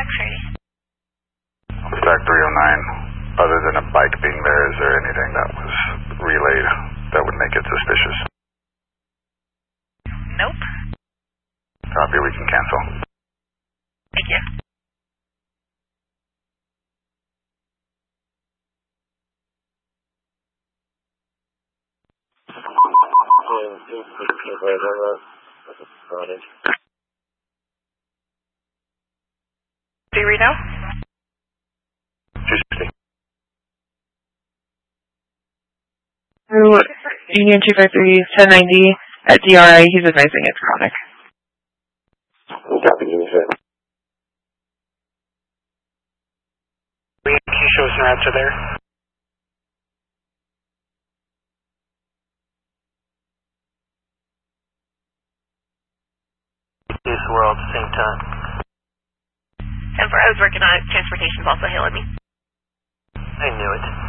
X-ray. Stack 309, other than a bike being there, is there anything that was relayed that would make it suspicious? Nope. Copy, we can cancel. Thank you. Do you read now? 260. Union 253, 1090 at DRI. He's advising it's chronic. Copy, Union 6. Can you show us an answer there? We're all at the same time. And I was working on it. Transportation's also hailing me. I knew it.